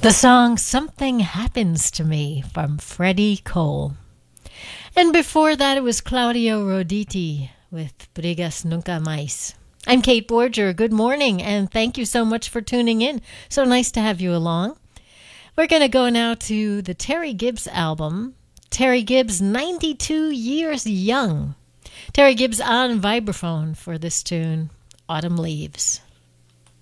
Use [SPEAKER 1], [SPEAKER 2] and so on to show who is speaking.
[SPEAKER 1] The song Something Happens to Me from Freddie Cole. And before that, it was Claudio Roditi with Brigas Nunca Mais. I'm Kate Borger. Good morning, and thank you so much for tuning in. So nice to have you along. We're going to go now to the Terry Gibbs album. Terry Gibbs, 92 years young. Terry Gibbs on vibraphone for this tune, Autumn Leaves.